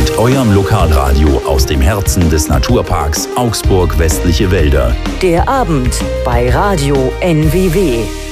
mit eurem Lokalradio aus dem Herzen des Naturparks Augsburg Westliche Wälder. Der Abend bei Radio NWW.